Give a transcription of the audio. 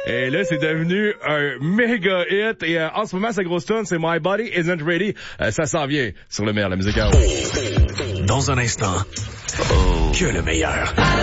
Et là, c'est devenu un méga hit. Et en ce moment, sa grosse tune, c'est My Body Isn't Ready. Ça s'en vient sur le meilleur de la musique. Dans un instant, que le meilleur.